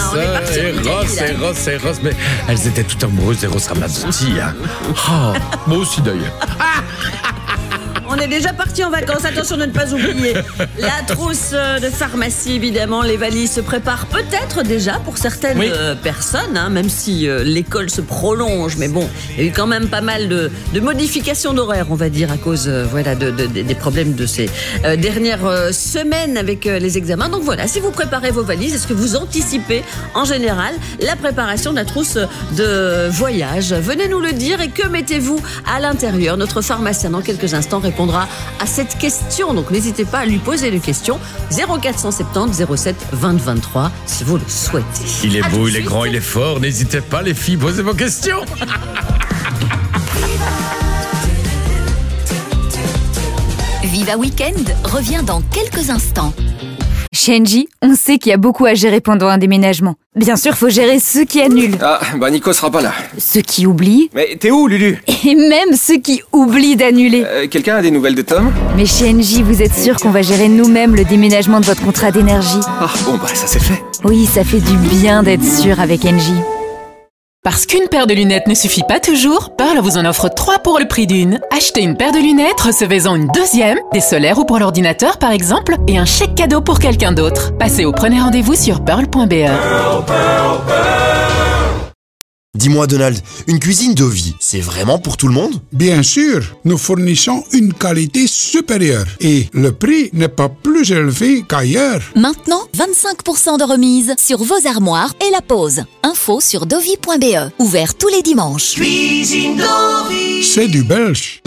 on est parti en Eros, mais elles étaient toutes amoureuses d'Eros Ramazzotti. Hein. Oh, moi aussi d'ailleurs. On est déjà parti en vacances, attention de ne pas oublier la trousse de pharmacie, évidemment. Les valises se préparent peut-être déjà pour certaines personnes, hein, même si l'école se prolonge. Mais bon, il y a eu quand même pas mal de modifications d'horaire, on va dire, à cause des problèmes de ces dernières semaines avec les examens. Donc voilà, si vous préparez vos valises, est-ce que vous anticipez en général la préparation de la trousse de voyage? Venez nous le dire. Et que mettez-vous à l'intérieur? Notre pharmacien, dans quelques instants, répondra à cette question. Donc n'hésitez pas à lui poser les questions. 0470 07 20 23 si vous le souhaitez. Il est beau, il est grand, il est fort. N'hésitez pas les filles, posez vos questions. Viva Weekend revient dans quelques instants. Chez Engie, on sait qu'il y a beaucoup à gérer pendant un déménagement. Bien sûr, faut gérer ceux qui annulent. Ah, bah Nico sera pas là. Ceux qui oublient. Mais t'es où, Lulu? Et même ceux qui oublient d'annuler. Quelqu'un a des nouvelles de Tom? Mais chez Engie, vous êtes sûr qu'on va gérer nous-mêmes le déménagement de votre contrat d'énergie? Ah, bon bah ça c'est fait. Oui, ça fait du bien d'être sûr avec Engie. Parce qu'une paire de lunettes ne suffit pas toujours, Pearl vous en offre 3 pour le prix d'une. Achetez une paire de lunettes, recevez-en une deuxième, des solaires ou pour l'ordinateur par exemple, et un chèque cadeau pour quelqu'un d'autre. Passez au premier rendez-vous sur pearl.be. Dis-moi Donald, une cuisine Dovi, c'est vraiment pour tout le monde? Bien sûr, nous fournissons une qualité supérieure et le prix n'est pas plus élevé qu'ailleurs. Maintenant, 25% de remise sur vos armoires et la pose. Info sur dovi.be. Ouvert tous les dimanches. Cuisine Dovi. C'est du belge.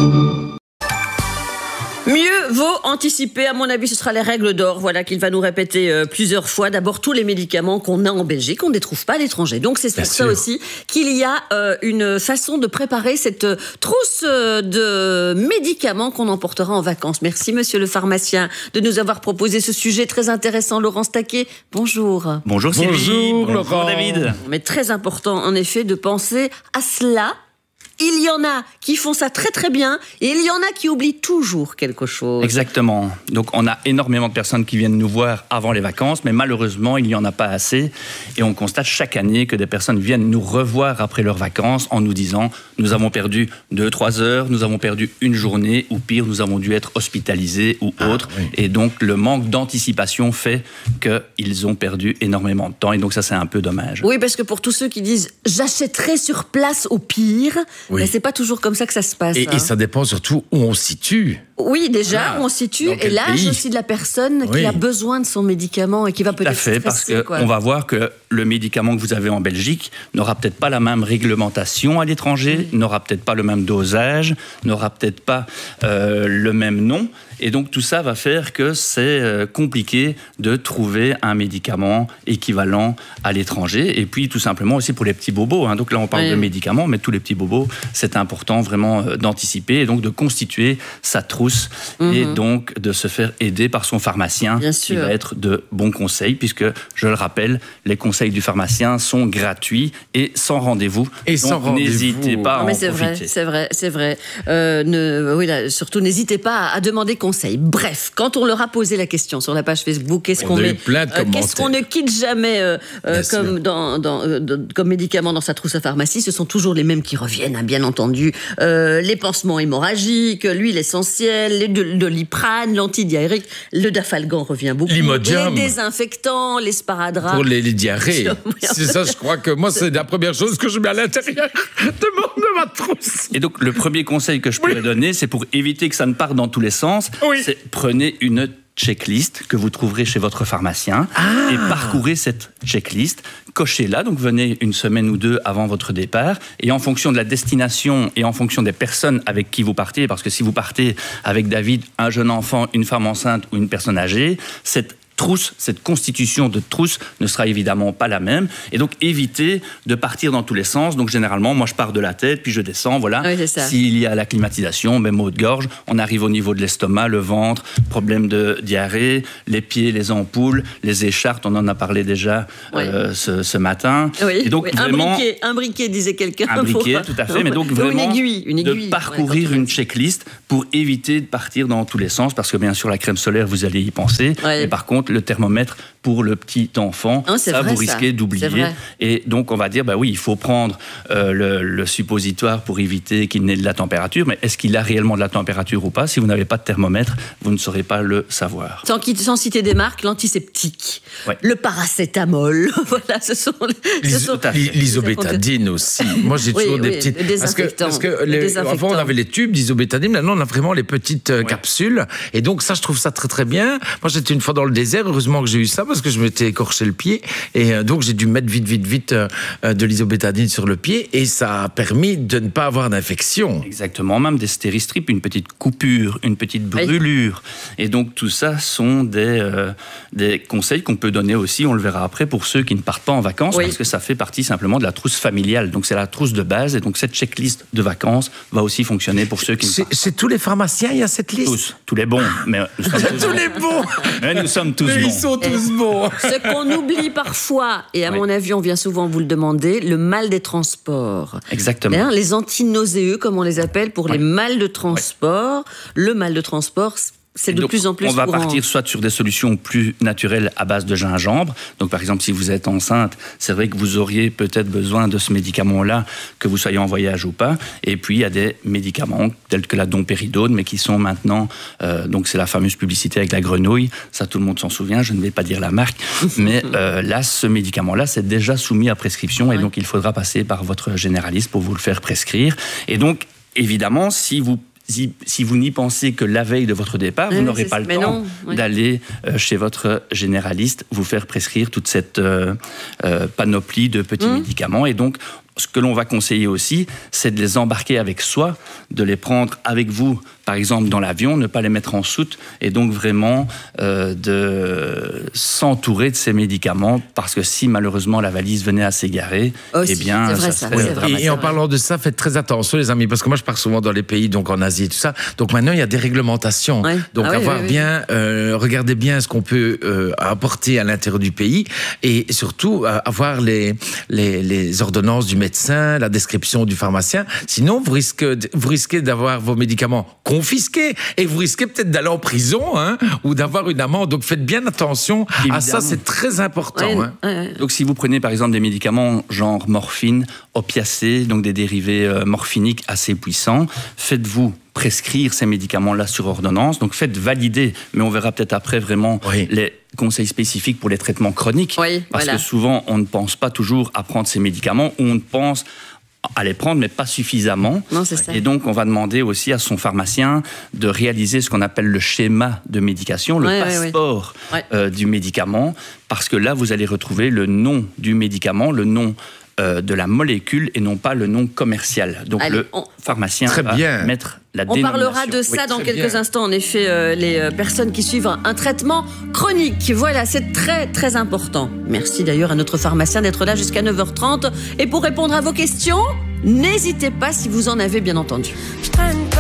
Mieux vaut anticiper, à mon avis, ce sera les règles d'or, voilà, qu'il va nous répéter plusieurs fois. D'abord, tous les médicaments qu'on a en Belgique, on ne les trouve pas à l'étranger. Donc, c'est pour ça aussi qu'il y a une façon de préparer cette trousse de médicaments qu'on emportera en vacances. Merci, monsieur le pharmacien, de nous avoir proposé ce sujet très intéressant. Laurence Taquet, bonjour. Bonjour Sylvie. Bonjour Laurent. David. Mais très important, en effet, de penser à cela. Il y en a qui font ça très très bien et il y en a qui oublient toujours quelque chose. Exactement. Donc on a énormément de personnes qui viennent nous voir avant les vacances, mais malheureusement il n'y en a pas assez. Et on constate chaque année que des personnes viennent nous revoir après leurs vacances en nous disant « Nous avons perdu 2-3 heures, nous avons perdu une journée, ou pire, nous avons dû être hospitalisés ou autre. » Et donc le manque d'anticipation fait qu'ils ont perdu énormément de temps. Et donc ça c'est un peu dommage. Oui, parce que pour tous ceux qui disent « J'achèterai sur place au pire », mais c'est pas toujours comme ça que ça se passe. Et ça dépend surtout où on se situe. Oui, déjà, où on se situe, et l'âge aussi de la personne qui a besoin de son médicament et qui va peut-être stresser. Parce qu'on va voir que le médicament que vous avez en Belgique n'aura peut-être pas la même réglementation à l'étranger, n'aura peut-être pas le même dosage, n'aura peut-être pas le même nom. Et donc tout ça va faire que c'est compliqué de trouver un médicament équivalent à l'étranger. Et puis tout simplement aussi pour les petits bobos. Hein. Donc là on parle de médicaments, mais tous les petits bobos, c'est important vraiment d'anticiper et donc de constituer sa trousse et donc de se faire aider par son pharmacien qui va être de bons conseils, puisque je le rappelle, les conseils du pharmacien sont gratuits et sans rendez-vous. Et donc sans rendez-vous. N'hésitez pas à en profiter. C'est vrai. Surtout n'hésitez pas à demander conseil. Bref, quand on leur a posé la question sur la page Facebook, qu'est-ce qu'on ne quitte jamais comme médicament dans sa trousse à pharmacie, ce sont toujours les mêmes qui reviennent, hein, bien entendu. Les pansements hémorragiques, l'huile essentielle, le Doliprane, l'antidiarrhéique, le Dafalgan revient beaucoup. L'Imodium. Les désinfectants, les sparadrap. Pour les diarrhées. C'est ça, je crois que moi, c'est la première chose que je mets à l'intérieur de ma trousse. Et donc, le premier conseil que je pourrais donner, c'est pour éviter que ça ne parte dans tous les sens, c'est prenez une checklist que vous trouverez chez votre pharmacien et parcourez cette checklist, cochez-la, donc venez une semaine ou deux avant votre départ et en fonction de la destination et en fonction des personnes avec qui vous partez, parce que si vous partez avec David, un jeune enfant, une femme enceinte ou une personne âgée, cette constitution de trousse ne sera évidemment pas la même. Et donc, évitez de partir dans tous les sens. Donc, généralement, moi, je pars de la tête, puis je descends, voilà. Oui, s'il y a la climatisation, maux de gorge, on arrive au niveau de l'estomac, le ventre, problème de diarrhée, les pieds, les ampoules, les écharpes, on en a parlé déjà ce matin. Oui, et donc, vraiment, un briquet, disait quelqu'un. Un briquet, tout à fait. Mais donc, vraiment, une aiguille, de parcourir une checklist pour éviter de partir dans tous les sens, parce que, bien sûr, la crème solaire, vous allez y penser. Mais par contre, contre, le thermomètre pour le petit enfant, vous risquez d'oublier. Et donc, on va dire, oui, il faut prendre le suppositoire pour éviter qu'il n'ait de la température, mais est-ce qu'il a réellement de la température ou pas? Si vous n'avez pas de thermomètre, vous ne saurez pas le savoir. Sans citer des marques, l'antiseptique, le paracétamol, voilà, ce sont l'isobétadine aussi. Moi, j'ai toujours des petites... Parce que avant, on avait les tubes d'isobétadine, maintenant, on a vraiment les petites capsules. Et donc, ça, je trouve ça très, très bien. Moi, j'étais une fois dans le désert, heureusement que j'ai eu ça, parce que je m'étais écorché le pied. Et donc, j'ai dû mettre vite de l'isobétadine sur le pied. Et ça a permis de ne pas avoir d'infection. Exactement, même des stéristrips, une petite coupure, une petite brûlure. Et donc, tout ça sont des conseils qu'on peut donner aussi, on le verra après, pour ceux qui ne partent pas en vacances, parce que ça fait partie simplement de la trousse familiale. Donc, c'est la trousse de base. Et donc, cette checklist de vacances va aussi fonctionner pour ceux qui ne partent pas. Chez tous les pharmaciens, il y a cette liste? Tous les bons. Mais nous sommes tous les bons. Mais nous sommes tous bons. Ils sont tous bons. Ce qu'on oublie parfois, et à mon avis, on vient souvent vous le demander, le mal des transports. Exactement. Les antinauséeux, comme on les appelle, pour les mal de transport. Le mal de transport, c'est de plus en plus courant. On va courant. partir soit sur des solutions plus naturelles à base de gingembre. Donc, par exemple, si vous êtes enceinte, c'est vrai que vous auriez peut-être besoin de ce médicament-là, que vous soyez en voyage ou pas. Et puis, il y a des médicaments tels que la dompéridone, mais qui sont maintenant... donc, c'est la fameuse publicité avec la grenouille. Ça, tout le monde s'en souvient. Je ne vais pas dire la marque. Mais là, ce médicament-là, c'est déjà soumis à prescription. Et donc, il faudra passer par votre généraliste pour vous le faire prescrire. Et donc, évidemment, si vous n'y pensez que la veille de votre départ, vous n'aurez pas le temps d'aller chez votre généraliste vous faire prescrire toute cette panoplie de petits médicaments. Et donc, ce que l'on va conseiller aussi, c'est de les embarquer avec soi, de les prendre avec vous, par exemple dans l'avion, ne pas les mettre en soute, et donc vraiment de s'entourer de ces médicaments, parce que si malheureusement la valise venait à s'égarer, eh bien, ça serait dramatique. Et en parlant de ça, faites très attention les amis, parce que moi je pars souvent dans les pays, donc en Asie et tout ça, donc maintenant il y a des réglementations, donc regardez bien ce qu'on peut apporter à l'intérieur du pays, et surtout avoir les ordonnances du médecin, la description du pharmacien. Sinon, vous risquez d'avoir vos médicaments confisqués et vous risquez peut-être d'aller en prison ou d'avoir une amende. Donc, faites bien attention à ça, c'est très important. Donc, si vous prenez par exemple des médicaments genre morphine, opiacés, donc des dérivés morphiniques assez puissants, faites-vous prescrire ces médicaments-là sur ordonnance. Donc, faites valider, mais on verra peut-être après vraiment les conseils spécifiques pour les traitements chroniques. Parce que souvent, on ne pense pas toujours à prendre ces médicaments, ou on pense à les prendre, mais pas suffisamment. Non, c'est ça. Et donc, on va demander aussi à son pharmacien de réaliser ce qu'on appelle le schéma de médication, le passeport du médicament, parce que là, vous allez retrouver le nom du médicament, le nom de la molécule et non pas le nom commercial. Donc, le pharmacien va mettre la dénomination. On parlera de ça dans quelques instants. En effet, les personnes qui suivent un traitement chronique. Voilà, c'est très, très important. Merci d'ailleurs à notre pharmacien d'être là jusqu'à 9h30. Et pour répondre à vos questions, n'hésitez pas si vous en avez bien entendu.